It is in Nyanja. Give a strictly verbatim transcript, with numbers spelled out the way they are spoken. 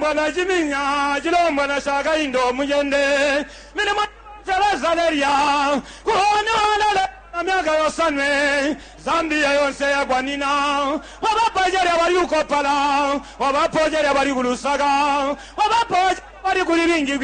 Jilombo na Jiminya, Jilombo na Shaga Indo Mujende, Minimum Zaleria, Kuana, America Yosanwe, Zambia Yonse Guanina, Wabapaja Bariuko Pala, Wabapoja Barigulu Saga, Wabapoja Bariguringi.